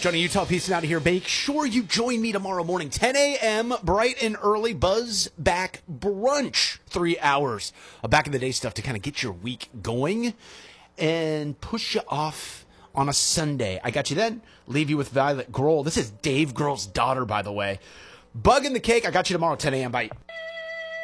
Johnny Utah, peace out of here. Make sure you join me tomorrow morning, 10 a.m., bright and early, Buzz Back Brunch. 3 hours of back-in-the-day stuff to kind of get your week going and push you off on a Sunday. I got you then. Leave you with Violet Grohl. This is Dave Grohl's daughter, by the way. Bug in the cake. I got you tomorrow, 10 a.m. Bye.